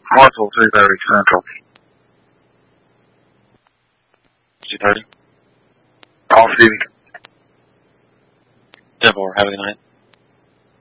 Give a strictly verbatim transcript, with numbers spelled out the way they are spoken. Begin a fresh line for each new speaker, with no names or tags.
Hartsville three thirty Central.
two thirty.
Off duty.
ten four, have a good night.